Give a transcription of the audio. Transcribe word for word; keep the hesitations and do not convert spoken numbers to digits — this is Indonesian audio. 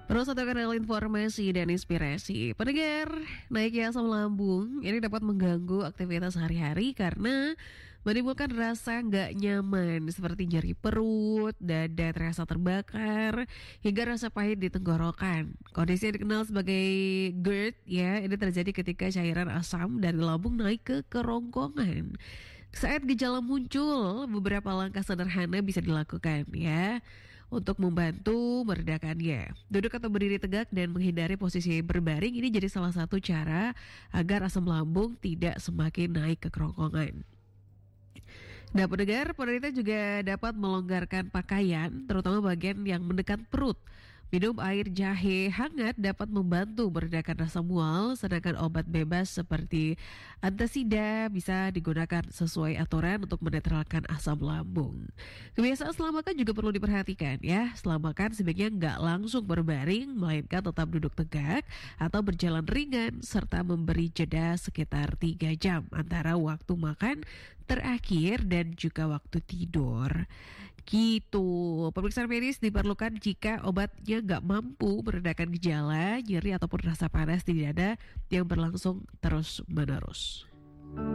Terus satu kanal informasi dan inspirasi. Pendengar, naiknya asam lambung ini dapat mengganggu aktivitas sehari-hari karena menimbulkan rasa nggak nyaman seperti nyeri perut, dada terasa terbakar, hingga rasa pahit di tenggorokan. Kondisi yang dikenal sebagai GERD ya, ini terjadi ketika cairan asam dari lambung naik ke kerongkongan. Saat gejala muncul, beberapa langkah sederhana bisa dilakukan ya untuk membantu meredakannya. Duduk atau berdiri tegak dan menghindari posisi berbaring ini jadi salah satu cara agar asam lambung tidak semakin naik ke kerongkongan. Nah, pendengar, pemerintah juga dapat melonggarkan pakaian, terutama bagian yang mendekat perut. Minum air jahe hangat dapat membantu meredakan rasa mual, sedangkan obat bebas seperti antasida bisa digunakan sesuai aturan untuk menetralkan asam lambung. Kebiasaan setelah makan juga perlu diperhatikan ya. Setelah makan sebaiknya nggak langsung berbaring, melainkan tetap duduk tegak atau berjalan ringan, serta memberi jeda sekitar tiga jam antara waktu makan terakhir dan juga waktu tidur. Gitu. Pemeriksaan medis diperlukan jika obatnya nggak mampu meredakan gejala, nyeri ataupun rasa panas di dada yang berlangsung terus-menerus.